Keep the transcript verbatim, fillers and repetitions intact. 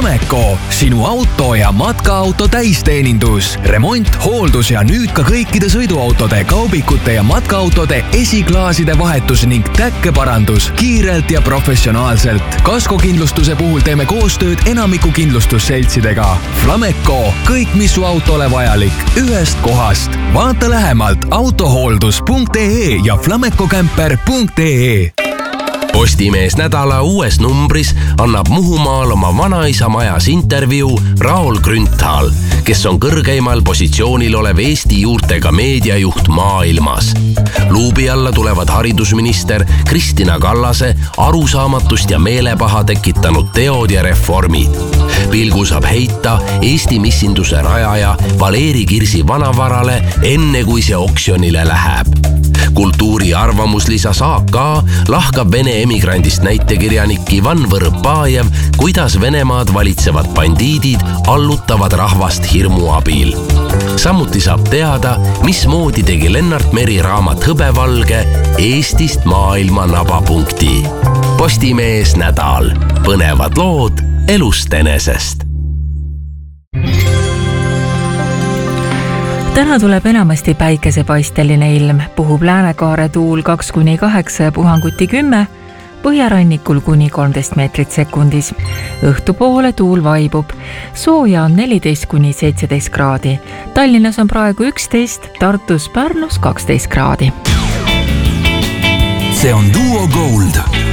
Flameco, sinu auto ja matkaauto täisteenindus, remont, hooldus ja nüüd ka kõikide sõiduautode, kaubikute ja matkaautode esiklaaside vahetus ning täkkeparandus kiirelt ja professionaalselt. Kaskokindlustuse puhul teeme koostööd enamiku kindlustusseltsidega. Flameco, kõik mis su autole vajalik, ühest kohast. Vaata lähemalt autohooldus punkt ee ja flamecocamper punkt ee. Postimees nädala uues numbris annab Muhumaal oma vanaisa majas intervjuu Raul Grünthal, kes on kõrgeimal positsioonil olev Eesti juurtega meediajuht maailmas. Luubi alla tulevad haridusminister Kristina Kallase arusaamatust ja meelepaha tekitanud teod ja reformid. Pilgu saab heita Eesti missinduse rajaja Valeri Kirsi vanavarale enne kui see oksjonile läheb. Kultuuri arvamuslisa saab ka lahkab Vene emigrandist näitekirjanik Ivan Võrõpajev, kuidas Venemaad valitsevad bandiidid allutavad rahvast hirmu abil. Samuti saab teada, mismoodi tegi Lennart Meri raamat Hõbevalge Eestist maailma nabapunkti. Postimees nädal. Põnevad lood elust enesest. Täna tuleb enamasti päikesepaisteline ilm, puhub Läänekaare tuul kaks kuni kaheksa ja puhanguti kümme, põhjarannikul kuni kolmteist meetrit sekundis. Õhtupoole tuul vaibub, sooja on neliteist kuni seitseteist kraadi. Tallinnas on praegu üksteist, Tartus, Pärnus kaksteist kraadi. See on Duo Gold.